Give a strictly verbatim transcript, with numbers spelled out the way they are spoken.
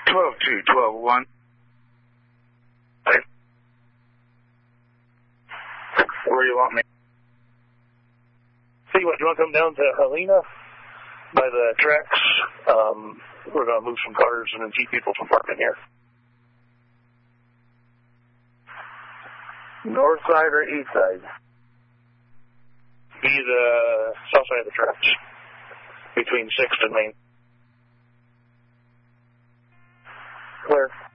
twelve two, twelve one. Where you want me? See what, you want to come down to Helena by the tracks? Um, we're going to move some cars and then keep people from parking here. North side or east side? Be the south side of the tracks, between sixth and Main. Clear.